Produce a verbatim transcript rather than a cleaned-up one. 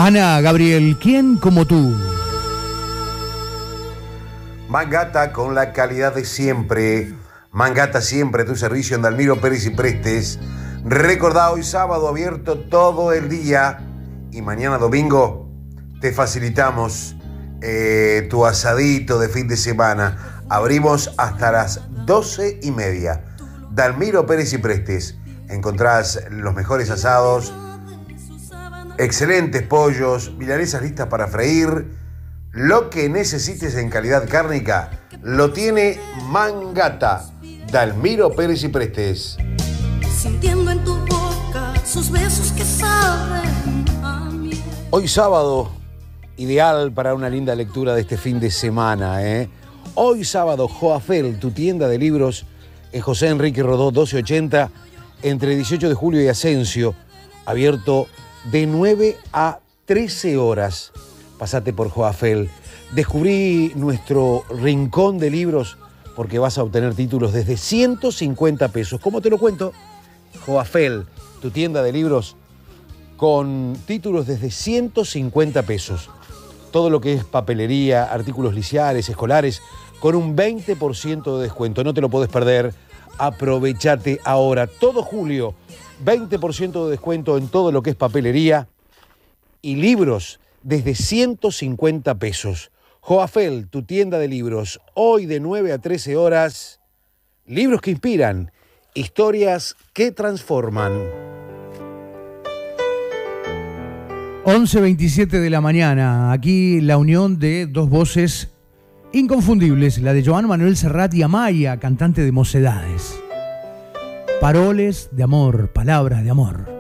Ana Gabriel, ¿quién como tú? Mangata, con la calidad de siempre. Mangata siempre a tu servicio en Dalmiro Pérez y Prestes. Recordá, hoy sábado abierto todo el día y mañana domingo te facilitamos eh, tu asadito de fin de semana. Abrimos hasta las doce y media. Dalmiro Pérez y Prestes. Encontrás los mejores asados, excelentes pollos, milanesas listas para freír. Lo que necesites en calidad cárnica lo tiene Mangata. Dalmiro Pérez y Prestes. Sintiendo en tu boca sus besos que saben a miel. Hoy sábado, ideal para una linda lectura de este fin de semana, ¿eh? Hoy sábado, Joafel, tu tienda de libros, en José Enrique Rodó doce ochenta, entre dieciocho de julio y Asensio, abierto de nueve a trece horas. Pasate por Joafel. Descubrí nuestro rincón de libros porque vas a obtener títulos desde ciento cincuenta pesos. ¿Cómo te lo cuento? Joafel, tu tienda de libros con títulos desde ciento cincuenta pesos. Todo lo que es papelería, artículos liciales, escolares, con un veinte por ciento de descuento. No te lo podés perder. Aprovechate ahora. Todo julio, veinte por ciento de descuento en todo lo que es papelería y libros desde ciento cincuenta pesos. Joafel, tu tienda de libros, hoy de nueve a trece horas. Libros que inspiran, historias que transforman. once veintisiete de la mañana, aquí la unión de dos voces inconfundibles, la de Joan Manuel Serrat y Amaya, cantante de Mocedades. Paroles de amor, palabras de amor.